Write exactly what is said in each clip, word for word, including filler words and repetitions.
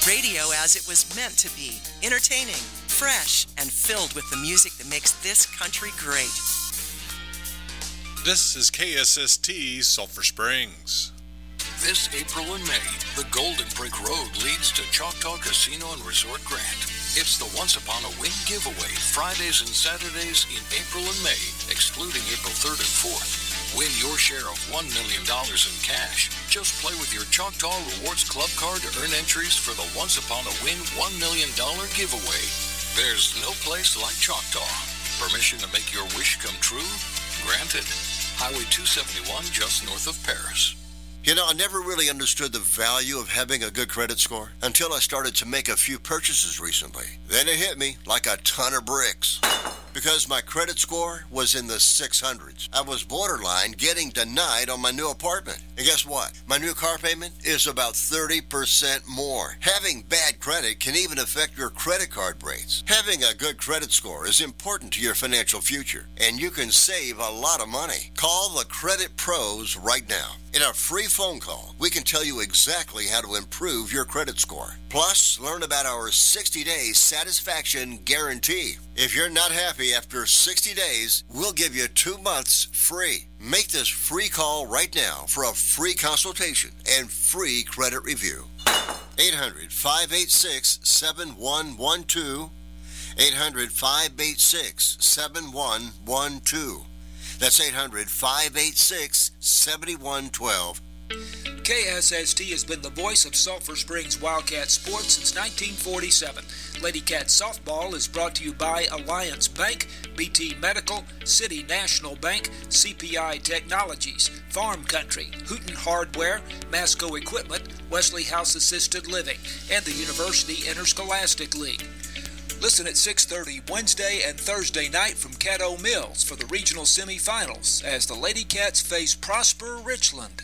Radio as it was meant to be. Entertaining, fresh, and filled with the music that makes this country great. This is K S S T Sulphur Springs. This April and May, the Golden Brick Road leads to Choctaw Casino and Resort Grant. It's the Once Upon a Wing giveaway, Fridays and Saturdays in April and May, excluding April third and fourth. Win your share of one million dollars in cash. Just play with your Choctaw Rewards Club card to earn entries for the Once Upon a Win one million dollars giveaway. There's no place like Choctaw. Permission to make your wish come true? Granted. Highway two seventy-one, just north of Paris. You know, I never really understood the value of having a good credit score until I started to make a few purchases recently. Then it hit me like a ton of bricks. Because my credit score was in the six hundreds. I was borderline getting denied on my new apartment. And guess what? My new car payment is about thirty percent more. Having bad credit can even affect your credit card rates. Having a good credit score is important to your financial future, and you can save a lot of money. Call the Credit Pros right now. In a free phone call, we can tell you exactly how to improve your credit score. Plus, learn about our sixty-day satisfaction guarantee. If you're not happy after sixty days, we'll give you two months free. Make this free call right now for a free consultation and free credit review. eight hundred, five eight six, seven one one two. eight hundred, five eight six, seven one one two. That's eight hundred, five eight six, seven one one two. K S S T has been the voice of Sulphur Springs Wildcat sports since nineteen forty-seven. Lady Cat Softball is brought to you by Alliance Bank, B T Medical, City National Bank, C P I Technologies, Farm Country, Hooten Hardware, Masco Equipment, Wesley House Assisted Living, and the University Interscholastic League. Listen at six thirty Wednesday and Thursday night from Caddo Mills for the regional semifinals as the Lady Cats face Prosper Richland.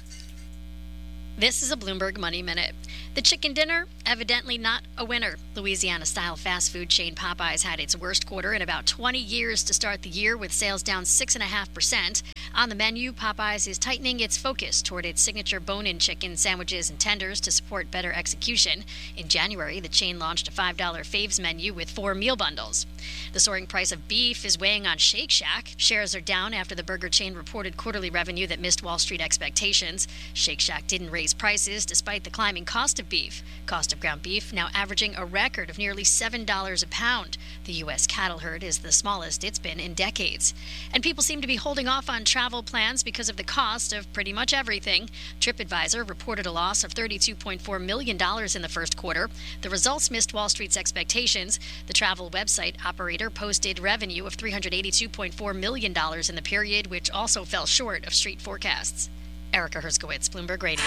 This is a Bloomberg Money Minute. The chicken dinner, evidently not a winner. Louisiana-style fast food chain Popeyes had its worst quarter in about twenty years to start the year, with sales down six point five percent. On the menu, Popeyes is tightening its focus toward its signature bone-in chicken sandwiches and tenders to support better execution. In January, the chain launched a five dollar faves menu with four meal bundles. The soaring price of beef is weighing on Shake Shack. Shares are down after the burger chain reported quarterly revenue that missed Wall Street expectations. Shake Shack didn't raise prices despite the climbing cost of beef. Cost of ground beef now averaging a record of nearly seven dollars a pound. The U S cattle herd is the smallest it's been in decades. And people seem to be holding off on travel plans because of the cost of pretty much everything. TripAdvisor reported a loss of thirty-two point four million dollars in the first quarter. The results missed Wall Street's expectations. The travel website operator posted revenue of three hundred eighty-two point four million dollars in the period, which also fell short of street forecasts. Erica Herskowitz, Bloomberg Radio.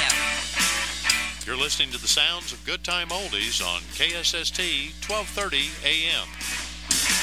You're listening to the sounds of Good Time Oldies on K S S T twelve thirty A M.